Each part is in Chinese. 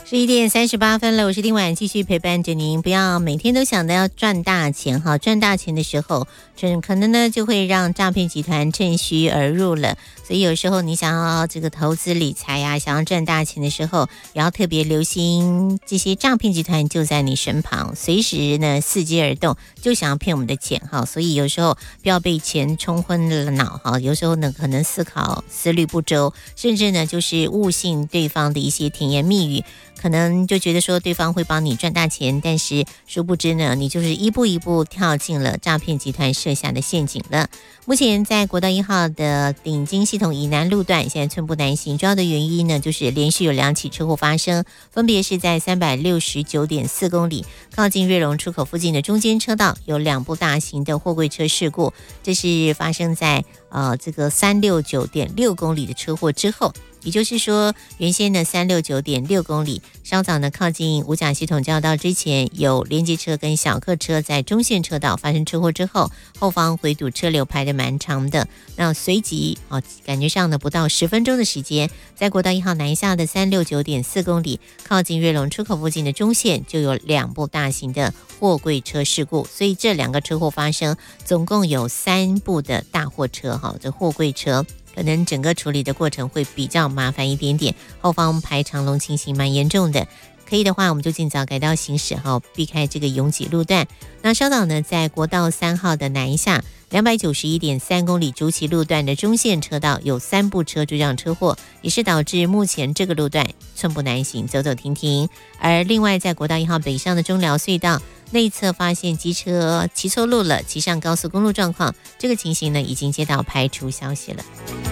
11点38分了，我是丁婉，继续陪伴着您。不要每天都想着要赚大钱哈，赚大钱的时候，可能呢就会让诈骗集团趁虚而入了。所以有时候你想要这个投资理财呀，想要赚大钱的时候，也要特别留心这些诈骗集团就在你身旁，随时呢伺机而动，就想要骗我们的钱哈。所以有时候不要被钱冲昏了脑哈，有时候呢可能思虑不周，甚至呢就是误信对方的一些甜言蜜语。可能就觉得说对方会帮你赚大钱，但是殊不知呢，你就是一步一步跳进了诈骗集团设下的陷阱了。目前在国道1号的顶金系统以南路段，现在寸步难行，主要的原因呢，就是连续有2起车祸发生，分别是在369.4公里靠近瑞隆出口附近的中间车道，有2部大型的货柜车事故，这是发生在这个369.6公里的车祸之后。也就是说，原先的369.6公里，稍早呢靠近五甲系统交流道之前，有连接车跟小客车在中线车道发生车祸之后，后方回堵车流排得蛮长的。那随即感觉上呢不到10分钟的时间，在国道1号南下的369.4公里，靠近瑞隆出口附近的中线就有2部大型的货柜车事故，所以这2个车祸发生，总共有3部的大货车这货柜车。可能整个处理的过程会比较麻烦一点点，后方排长龙情形蛮严重的。可以的话，我们就尽早改道行驶避开这个拥挤路段。那稍早呢，在国道3号的南下291.3公里竹崎路段的中线车道有3部车追撞车祸，也是导致目前这个路段寸步难行，走走停停。而另外在国道1号北上的中寮隧道内侧发现机车骑错路了，骑上高速公路状况，这个情形呢已经接到排除消息了。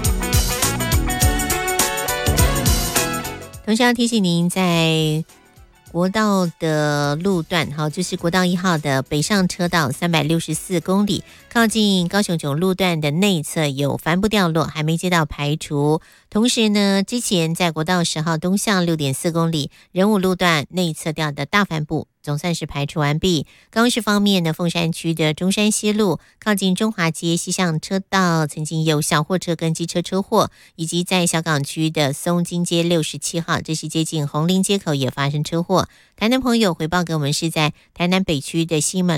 同时要提醒您，在国道的路段就是国道1号的北上车道364公里，靠近高雄炯路段的内侧有帆布掉落，还没接到排除。同时呢，之前在国道10号东向6.4公里仁武路段内侧掉的大帆布总算是排除完毕。高雄市方面呢，凤山区的中山西路靠近中华街西向车道曾经有小货车跟机车车祸，以及在小港区的松金街67号，这是接近红林街口也发生车祸。台南朋友回报给我们是在台南北区的西门